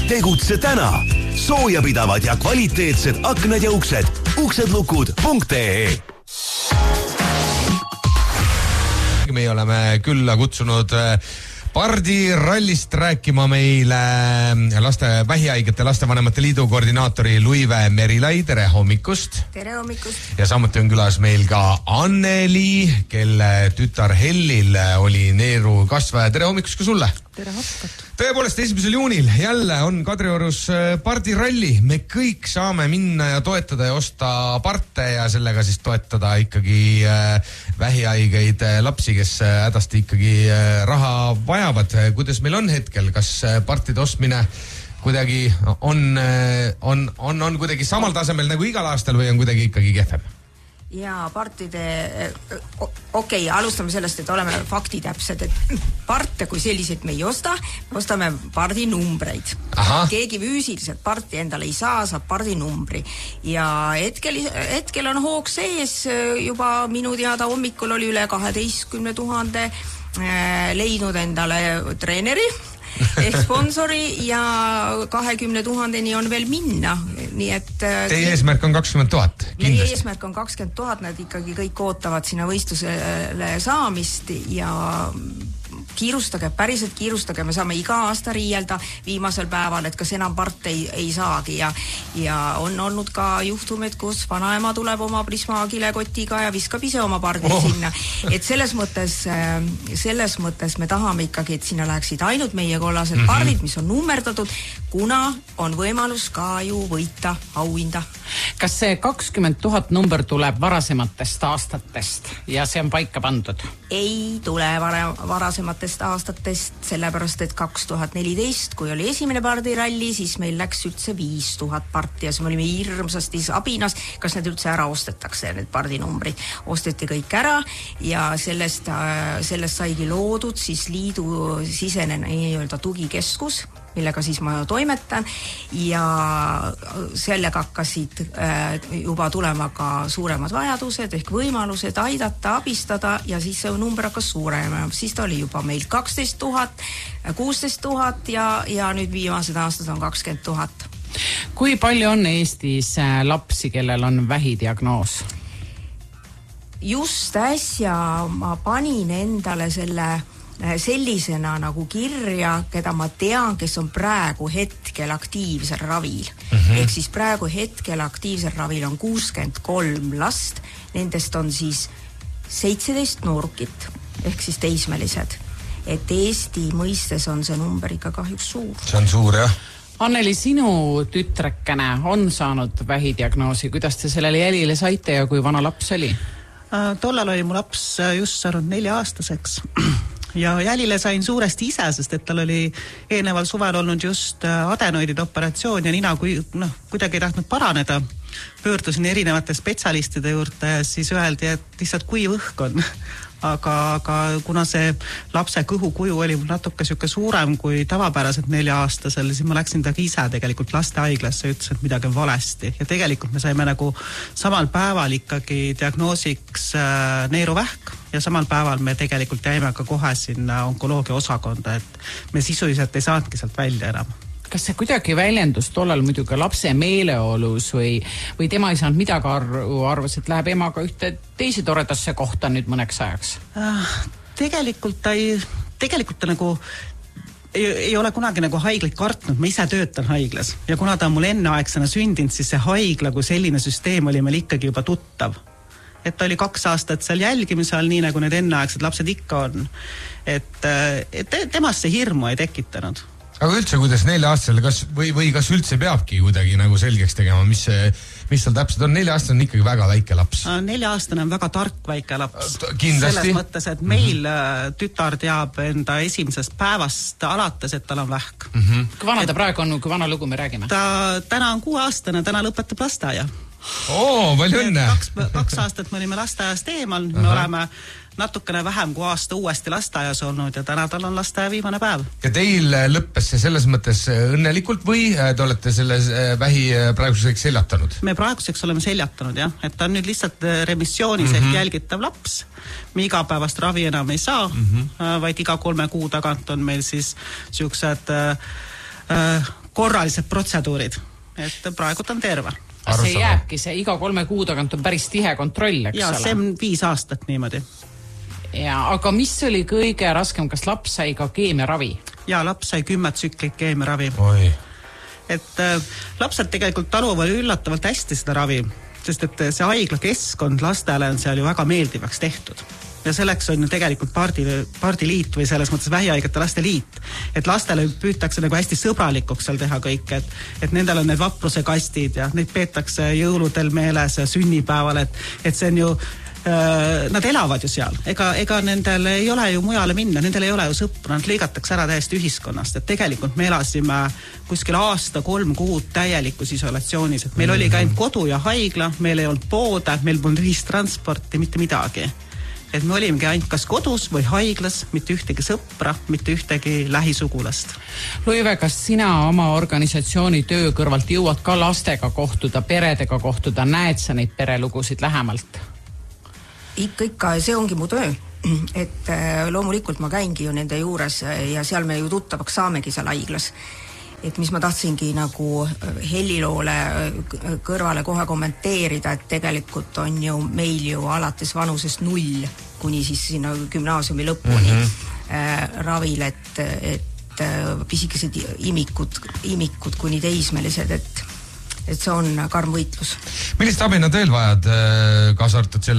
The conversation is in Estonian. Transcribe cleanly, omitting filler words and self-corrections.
Tegutse täna. Soojapidavad ja kvaliteetsed aknad ja uksed. uksedlukud.ee. Me oleme külla kutsunud Pardi rallist rääkima meile vähihaigete lastevanemate liidu koordinaatori Luive Merilai. Tere hommikust! Tere hommikust! Ja samuti on külas meil ka Anneli, kelle tütar Hellil oli neeru kasvaja. Tere hommikust ka sulle! Tere hommikut! Tõepoolest, 1. juunil jälle on Kadriorus Pardi ralli. Me kõik saame minna ja toetada ja osta parte ja sellega siis toetada ikkagi vähihaigeid lapsi, kes hädasti ikkagi raha vajavad. Kuidas meil on hetkel? Kas partide ostmine kuidagi on kuidagi samal tasemel nagu igal aastal või on kuidagi ikkagi kehvem? Ja partide, okei, alustame sellest, et oleme faktitäpsed, et parte kui selliseid me ei osta, me ostame pardi numbreid. Aha. Keegi füüsiliselt parti endale ei saa, saab pardi numbri. Ja hetkel on hoog sees, juba minu teada hommikul oli üle 12 000 leidnud endale treeneri ehk sponsori ja 20 000 on veel minna. Nii et teie eesmärk on 20 000? Meie eesmärk on 20 000, nad ikkagi kõik ootavad sinna võistlusele saamist ja päriselt kiirustage, me saame iga aasta riielda viimasel päeval, et kas enam part ei saagi ja on olnud ka juhtumid, kus vanaema tuleb oma Prisma kilekotiga ja viskab ise oma pardi sinna. Et selles mõttes me tahame ikkagi, et sinna läheksid ainult meie kollased pardid, mis on nummerdatud, kuna on võimalus ka ju võita auhinda. Kas see 20 000 number tuleb varasematest aastatest ja see on paika pandud? Ei tule varasematest aastatest, sellepärast et 2014, kui oli esimene pardiralli, siis meil läks üldse 5000 parti ja siis me olime hirmsasti abinas, kas need üldse ära ostetakse, need pardinumbrid. Osteti kõik ära ja sellest saigi loodud siis liidu sisene nii-öelda tugikeskus, millega siis ma toimetan ja sellega hakkasid juba tulema ka suuremad vajadused ehk võimalused aidata, abistada ja siis see number hakkas suurema. Siis ta oli juba meil 12 000, 16 000 ja nüüd viimased aastad on 20 000. Kui palju on Eestis lapsi, kellel on vähidiagnoos? Just äsja ma panin endale sellisena nagu kirja, keda ma tean, kes on praegu hetkel aktiivsel ravil. Ehk siis praegu hetkel aktiivsel ravil on 63 last, nendest on siis 17 noorukit, ehk siis teismelised. Et Eesti mõistes on see number ikka kahjuks suur. See on suur, jah. Anneli, sinu tütrekene on saanud vähidiagnoosi. Kuidas te sellele jälile saite ja kui vana laps oli? Tollal oli mu laps just saanud 4-aastaseks. Ja jälile sain suuresti ise, sest et tal oli eelneval suvel olnud just adenoidide operatsioon ja nina kuidagi ei tahtnud paraneda. Pöördusin erinevate spetsialistide juurde ja siis öeldi, et lihtsalt kuiv õhk on. Aga kuna see lapse kõhukuju oli natuke siuke suurem kui tavapäraselt 4-aastasel, siis ma läksin taga ise tegelikult lastehaiglasse ja ütlesin, et midagi on valesti. Ja tegelikult me saime nagu samal päeval ikkagi diagnoosiks neeruvähk ja samal päeval me tegelikult jäime ka kohe sinna onkoloogia osakonda, et me sisuliselt ei saanudki sealt välja enam. Kas see kuidagi väljendus tollal muidugi lapse meeleolus või tema ei saanud midagi arvas, et läheb emaga ühte teise toredasse kohta nüüd mõneks ajaks? Tegelikult ta nagu ei ole kunagi nagu haiglaid kartnud, ma ise töötan haiglas ja kuna ta on mul enneaegsena sündinud, siis see haigla kui selline süsteem oli meil ikkagi juba tuttav. Et ta oli 2 aastat seal jälgimise all, nii nagu need enneaegsed lapsed ikka on. Et temast see hirmu ei tekitanud. Aga üldse, kuidas 4-aastasele, kas üldse peabki kuidagi nagu selgeks tegema, mis seal täpselt on? 4-aastane on ikkagi väga väike laps. 4-aastane on väga tark väike laps. Kindlasti. Selles mõttes, et meil tütar teab enda esimesest päevast alates, et tal on vähk. Kui vana ta praegu on, kui vana lugu me räägime? Ta täna on 6-aastane, täna lõpetab lasteaia. Palju õnne! 2 aastat me olime lasteaiast eemal, me oleme natukene vähem kui aasta uuesti lasteaias olnud ja täna tal on lasteaia viimane päev. Ja teil lõppes see selles mõttes õnnelikult või te olete selles vähi praeguseks seljatanud? Me praeguseks oleme seljatanud, jah. Et ta on nüüd lihtsalt remissioonis ehk jälgitav laps. Me igapäevast ravi enam ei saa, vaid iga 3 kuu tagant on meil siis siuksed korralised protseduurid, et praegu ta on terve. See jääbki, see iga 3 kuu tagant on päris tihe kontroll, eks ja, ole? see on 5 aastat niimoodi. Ja, aga mis oli kõige raskem, kas laps sai ka keemiaravi? Ja, laps sai 10 tsüklit keemiaravi. Oi. Et lapsed tegelikult taluvad üllatavalt hästi seda ravi, sest et see haigla keskkond lastele on seal ju väga meeldivaks tehtud. Ja selleks on ju tegelikult pardiliit või selles mõttes vähihaigete laste liit, et lastele püütakse nagu hästi sõbralikuks seal teha kõik, et nendel on need vapruse kastid ja neid peetakse jõuludel meeles ja sünnipäeval, et see on ju, nad elavad ju seal, ega nendel ei ole ju mujale minna, nendel ei ole ju sõpra, nad lõigatakse ära täiesti ühiskonnast, et tegelikult me elasime kuskil aasta 3 kuud täielikus isolatsioonis, et meil oli ka ainult kodu ja haigla, meil ei olnud poode, meil polnud ühistransporti, mitte midagi. Et me olimegi ainult kas kodus või haiglas, mitte ühtegi sõpra, mitte ühtegi lähisugulast. Luive, kas sina oma organisatsiooni töö kõrvalt jõuad ka lastega kohtuda, peredega kohtuda, näed sa neid perelugusid lähemalt? Ikka, see ongi mu töö, et loomulikult ma käingi ju nende juures ja seal me ju tuttavaks saamegi seal haiglas. Et mis ma tahtsingi nagu Helliloole kõrvale kohe kommenteerida, et tegelikult on ju meil ju alates vanusest 0 kuni siis sinna gümnaasiumi lõpuni ravil, et pisikesed imikud kuni teismelised, et see on karm võitlus. Millist abi nad veel vajad, kaasa arvatud selle